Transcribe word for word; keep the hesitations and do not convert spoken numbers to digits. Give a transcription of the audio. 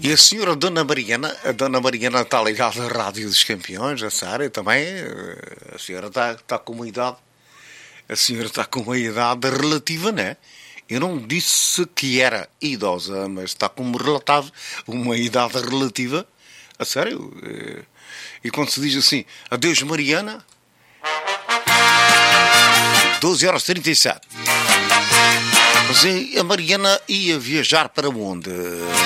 E a senhora Dona Mariana, a Dona Mariana está ligada à Rádio dos Campeões, essa área também, a senhora está, está com uma idade, a senhora está com uma idade relativa, não é? Eu não disse que era idosa, mas está como relatado uma idade relativa, a sério. E quando se diz assim, adeus Mariana, doze horas e trinta e sete. Mas a Mariana ia viajar para onde?